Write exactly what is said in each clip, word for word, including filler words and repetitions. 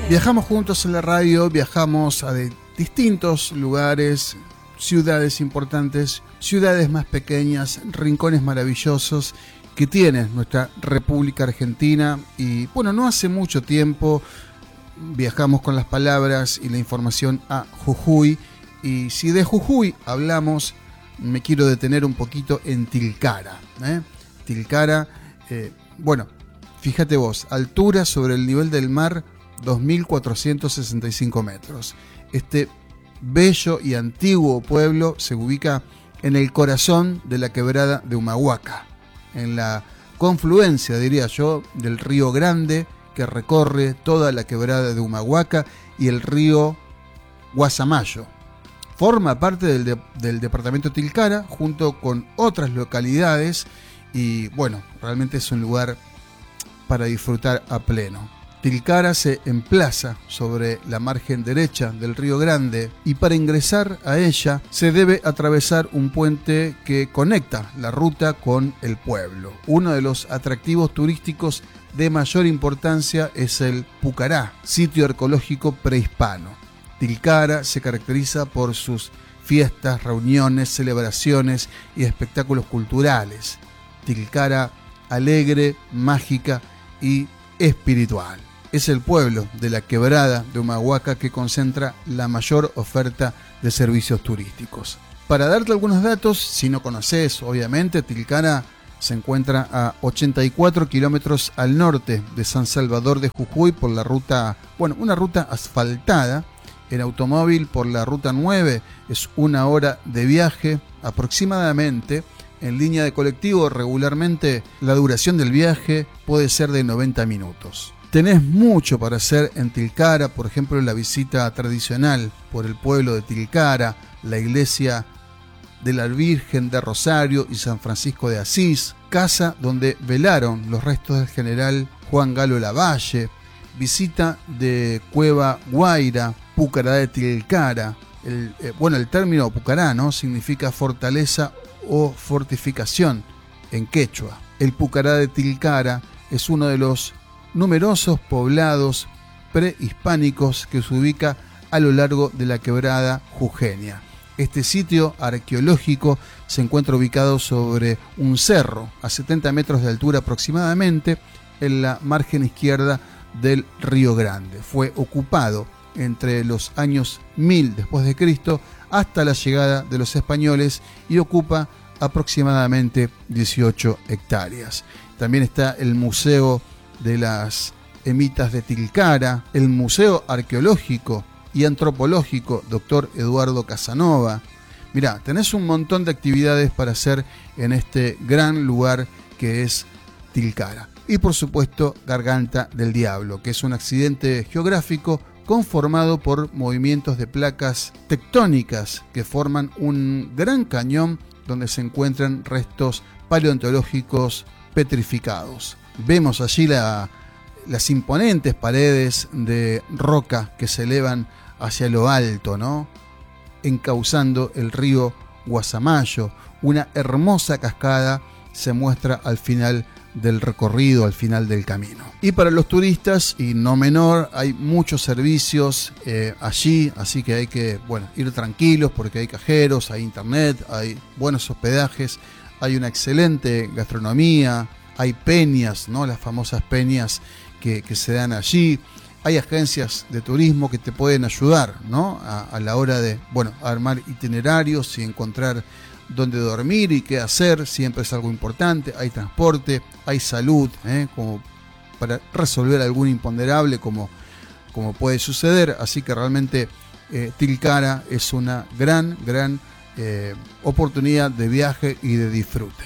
Viajamos juntos en la radio, viajamos a de distintos lugares, ciudades importantes, ciudades más pequeñas, rincones maravillosos que tiene nuestra República Argentina. Y bueno, no hace mucho tiempo viajamos con las palabras y la información a Jujuy. Y si de Jujuy hablamos, me quiero detener un poquito en Tilcara. ¿eh? Tilcara, eh, bueno, fíjate vos, altura sobre el nivel del mar, dos mil cuatrocientos sesenta y cinco metros. Este bello y antiguo pueblo se ubica en el corazón de la quebrada de Humahuaca, en la confluencia, diría yo, del río Grande que recorre toda la quebrada de Humahuaca y el río Guasamayo. Forma parte del, de, del departamento Tilcara junto con otras localidades y bueno, realmente es un lugar para disfrutar a pleno. Tilcara se emplaza sobre la margen derecha del río Grande y para ingresar a ella se debe atravesar un puente que conecta la ruta con el pueblo. Uno de los atractivos turísticos de mayor importancia es el Pucará, sitio arqueológico prehispano. Tilcara se caracteriza por sus fiestas, reuniones, celebraciones y espectáculos culturales. Tilcara alegre, mágica y espiritual. Es el pueblo de la quebrada de Humahuaca que concentra la mayor oferta de servicios turísticos. Para darte algunos datos, si no conoces, obviamente, Tilcara se encuentra a ochenta y cuatro kilómetros al norte de San Salvador de Jujuy por la ruta, bueno, una ruta asfaltada. En automóvil por la ruta nueve es una hora de viaje aproximadamente. En línea de colectivo regularmente la duración del viaje puede ser de noventa minutos. Tenés mucho para hacer en Tilcara, por ejemplo la visita tradicional por el pueblo de Tilcara, la iglesia de la Virgen de Rosario y San Francisco de Asís, casa donde velaron los restos del general Juan Galo Lavalle, visita de Cueva Guaira, Pucará de Tilcara. El, eh, bueno, el término Pucará, ¿no?, significa fortaleza o fortificación en quechua. El Pucará de Tilcara es uno de los numerosos poblados prehispánicos que se ubica a lo largo de la quebrada jujeña. Este sitio arqueológico se encuentra ubicado sobre un cerro a setenta metros de altura aproximadamente en la margen izquierda del Río Grande. Fue ocupado entre los años mil después de Cristo hasta la llegada de los españoles y ocupa aproximadamente dieciocho hectáreas. También está el Museo de las Emitas de Tilcara, el Museo Arqueológico y Antropológico doctor Eduardo Casanova. Mirá, tenés un montón de actividades para hacer en este gran lugar que es Tilcara. Y por supuesto Garganta del Diablo, que es un accidente geográfico conformado por movimientos de placas tectónicas que forman un gran cañón donde se encuentran restos paleontológicos petrificados. Vemos allí la, las imponentes paredes de roca que se elevan hacia lo alto, ¿no?, encauzando el río Guasamayo. Una hermosa cascada se muestra al final del recorrido, al final del camino. Y para los turistas, y no menor, hay muchos servicios eh, allí, así que hay que, bueno, ir tranquilos porque hay cajeros, hay internet, hay buenos hospedajes, hay una excelente gastronomía, hay peñas, ¿no?, las famosas peñas que, que se dan allí. Hay agencias de turismo que te pueden ayudar, ¿no?, a, a la hora de, bueno, armar itinerarios y encontrar dónde dormir y qué hacer. Siempre es algo importante. Hay transporte, hay salud, ¿eh?, como para resolver algún imponderable como, como puede suceder. Así que realmente eh, Tilcara es una gran, gran eh, oportunidad de viaje y de disfrute.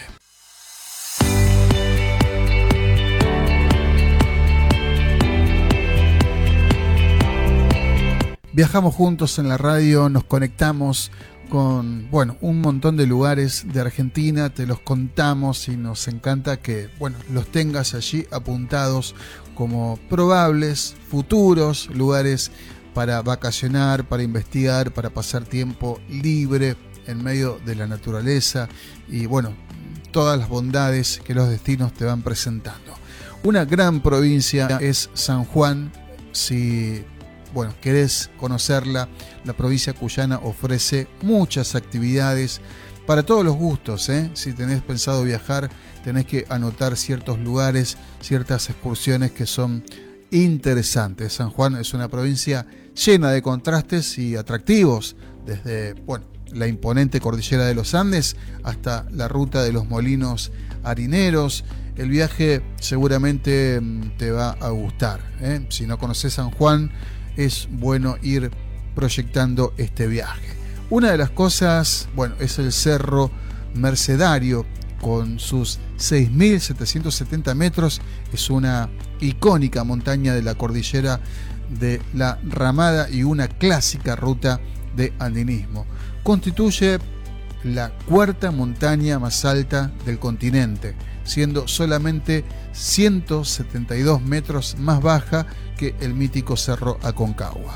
Viajamos juntos en la radio, nos conectamos con, bueno, un montón de lugares de Argentina, te los contamos y nos encanta que, bueno, los tengas allí apuntados como probables, futuros lugares para vacacionar, para investigar, para pasar tiempo libre en medio de la naturaleza y, bueno, todas las bondades que los destinos te van presentando. Una gran provincia es San Juan si bueno, querés conocerla, la provincia cuyana ofrece muchas actividades para todos los gustos, ¿eh? Si tenés pensado viajar, tenés que anotar ciertos lugares, ciertas excursiones que son interesantes. San Juan es una provincia llena de contrastes y atractivos, desde bueno, la imponente cordillera de los Andes hasta la ruta de los molinos harineros. El viaje seguramente te va a gustar, ¿eh? Si no conoces San Juan, es bueno ir proyectando este viaje. Una de las cosas, bueno, es el Cerro Mercedario, con sus seis mil setecientos setenta metros. Es una icónica montaña de la cordillera de la Ramada y una clásica ruta de andinismo. Constituye la cuarta montaña más alta del continente, siendo solamente ciento setenta y dos metros más baja que el mítico Cerro Aconcagua.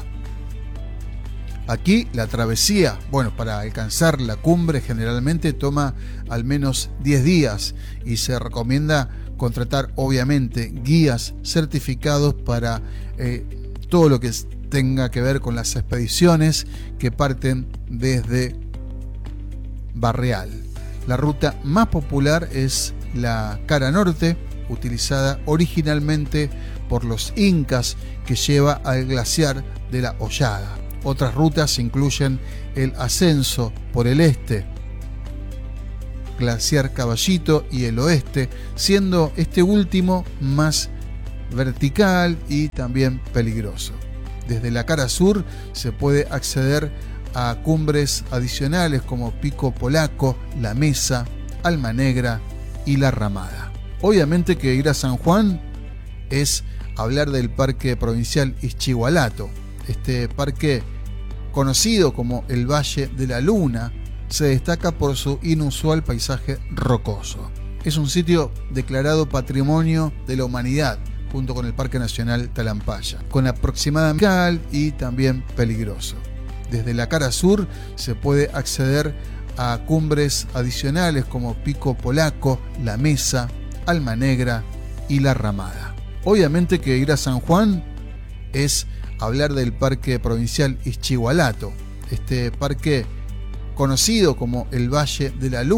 Aquí la travesía, bueno, para alcanzar la cumbre generalmente toma al menos diez días y se recomienda contratar obviamente guías certificados para eh, todo lo que tenga que ver con las expediciones que parten desde Barreal. La ruta más popular es la cara norte, utilizada originalmente por los incas, que lleva al glaciar de la Hollada. Otras rutas incluyen el ascenso por el este, glaciar Caballito, y el oeste, siendo este último más vertical y también peligroso. Desde la cara sur se puede acceder a cumbres adicionales como Pico Polaco, La Mesa, Alma Negra y La Ramada. Obviamente que ir a San Juan es hablar del Parque Provincial Ixchigualato. Este parque, conocido como el Valle de la Luna, se destaca por su inusual paisaje rocoso. Es un sitio declarado Patrimonio de la Humanidad, junto con el Parque Nacional Talampaya, con aproximadamente y también peligroso. Desde la cara sur se puede acceder a cumbres adicionales como Pico Polaco, La Mesa, Alma Negra y La Ramada. Obviamente que ir a San Juan es hablar del Parque Provincial Ixchigualato. Este parque, conocido como el Valle de la Luna,